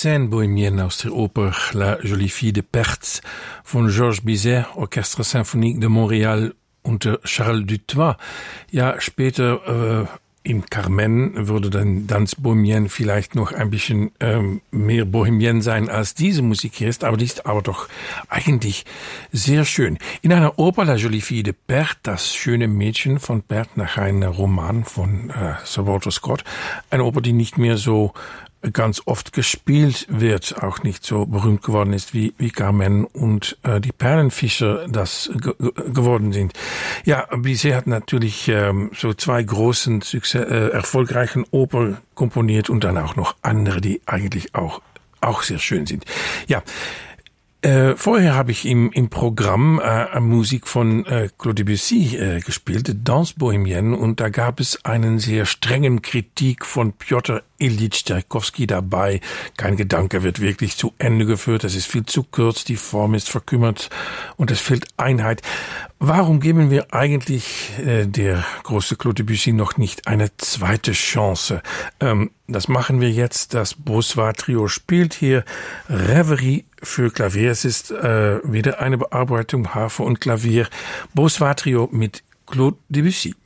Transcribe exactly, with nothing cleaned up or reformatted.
Scène bohémienne aus der Oper La Jolie Fille de Perthes von Georges Bizet, Orchestre Symphonique de Montréal unter Charles Dutoit. Ja, später äh, in Carmen würde dann Danse Bohémienne vielleicht noch ein bisschen ähm, mehr Bohemien sein, als diese Musik hier ist, aber die ist aber doch eigentlich sehr schön. In einer Oper La Jolie Fille de Perthes, das schöne Mädchen von Perthes, nach einem Roman von äh, Sir Walter Scott, eine Oper, die nicht mehr so ganz oft gespielt wird, auch nicht so berühmt geworden ist wie, wie Carmen und äh, die Perlenfischer das ge geworden sind. Ja, Bizet hat natürlich ähm, so zwei großen, Success äh, erfolgreichen Opern komponiert und dann auch noch andere, die eigentlich auch, auch sehr schön sind. Ja, Äh, vorher habe ich im, im Programm äh, Musik von äh, Claude Debussy äh, gespielt, Danse Bohémienne, und da gab es einen sehr strengen Kritik von Piotr Ilyich Tschaikowski dabei. Kein Gedanke wird wirklich zu Ende geführt, es ist viel zu kurz, die Form ist verkümmert und es fehlt Einheit. Warum geben wir eigentlich äh, der große Claude Debussy noch nicht eine zweite Chance? Ähm, das machen wir jetzt. Das Beausoir Trio spielt hier Rêverie für Klavier. Es ist äh, wieder eine Bearbeitung Harfe und Klavier. Beausoir Trio mit Claude Debussy.